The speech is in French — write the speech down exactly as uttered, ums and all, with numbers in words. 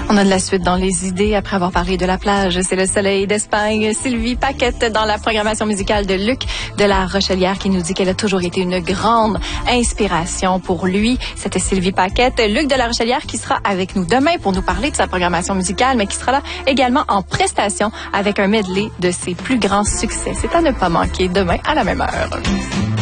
On a de la suite dans les idées après avoir parlé de la plage. C'est le soleil d'Espagne. Sylvie Paquette dans la programmation musicale de Luc de la Rochelière qui nous dit qu'elle a toujours été une grande inspiration pour lui. C'était Sylvie Paquette. Luc de la Rochelière qui sera avec nous demain pour nous parler de sa programmation musicale, mais qui sera là également en prestation avec un medley de ses plus grands succès. C'est à ne pas manquer demain à la même heure.